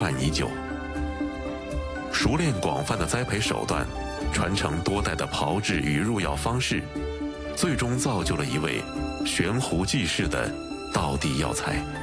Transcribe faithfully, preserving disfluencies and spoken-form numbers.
盼已久。熟练广泛的栽培手段，传承多代的炮制与入药方式，最终造就了一位悬壶济世的道地药材。